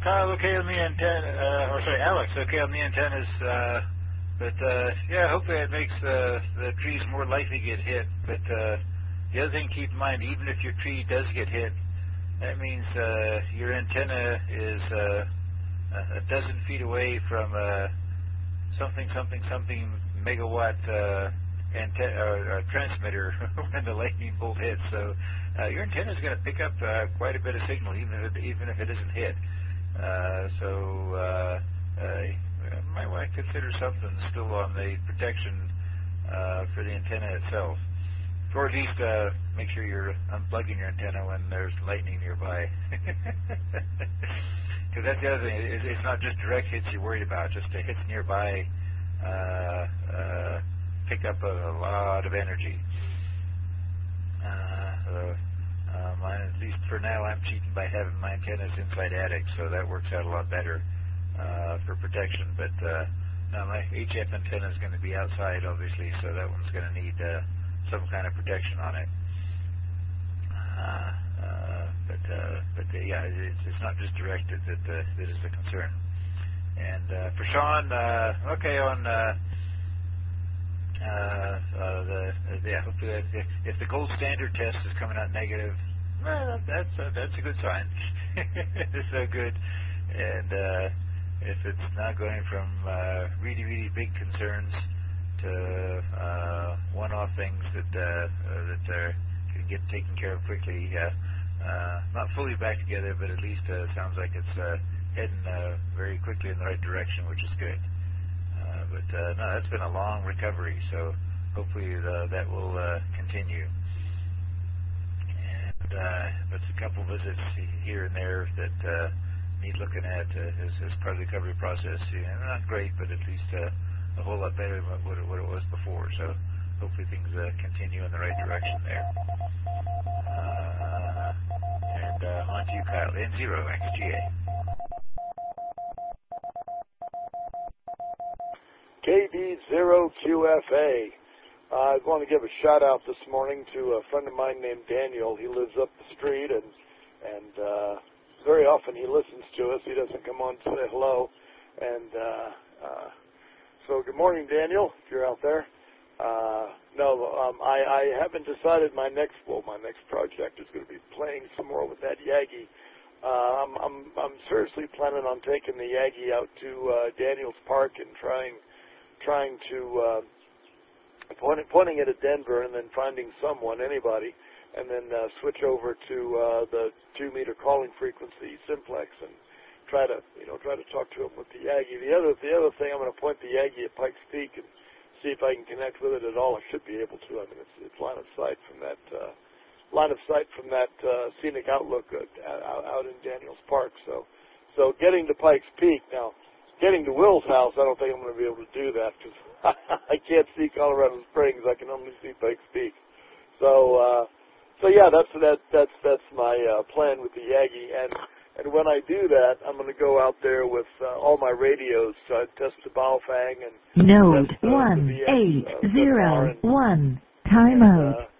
Kyle, okay on the antenna, Alex, okay on the antennas, but yeah, hopefully it makes the trees more likely to get hit. But the other thing to keep in mind, even if your tree does get hit, that means your antenna is a dozen feet away from something megawatt transmitter when the lightning bolt hits. So your antenna is going to pick up quite a bit of signal, even if it isn't hit. Might want to consider something still on the protection for the antenna itself, or at least make sure you're unplugging your antenna when there's lightning nearby. Because that's the other thing. It's not just direct hits you're worried about. Just the hits nearby pick up a lot of energy. Mine, at least for now, I'm cheating by having my antennas inside attic, so that works out a lot better for protection. But now my HF antenna is going to be outside, obviously, so that one's going to need some kind of protection on it. Yeah, it's not just directed that is the concern. And for Sean, okay on hopefully if the gold standard test is coming out negative, well, that's a good sign. It's so good. And if it's not going from really big concerns to one-off things that can get taken care of quickly, not fully back together, but at least sounds like it's heading very quickly in the right direction, which is good. No, that's been a long recovery, so hopefully that will continue. And but a couple visits here and there that need looking at as part of the recovery process. Not great, but at least a whole lot better than what it was before. So hopefully things continue in the right direction there. And on to you, Kyle. N0XGA. KB0QFA. I want to give a shout out this morning to a friend of mine named Daniel. He lives up the street, and very often he listens to us. He doesn't come on to say hello. And so good morning, Daniel, if you're out there. I haven't decided my next project is going to be playing some more with that Yagi. I'm seriously planning on taking the Yagi out to Daniels Park and trying to pointing it at Denver, and then finding anybody, and then switch over to the 2-meter calling frequency simplex and try to talk to him with the Yagi. The other thing, I'm going to point the Yagi at Pikes Peak and see if I can connect with it at all. I should be able to. I mean, it's line of sight from that scenic outlook out in Daniels Park. So getting to Pikes Peak now. Getting to Will's house, I don't think I'm going to be able to do that because I can't see Colorado Springs. I can only see Pikes Peak. So yeah, that's my plan with the Yagi. And when I do that, I'm going to go out there with all my radios. So I test the Baofeng and Node 1801 timeout.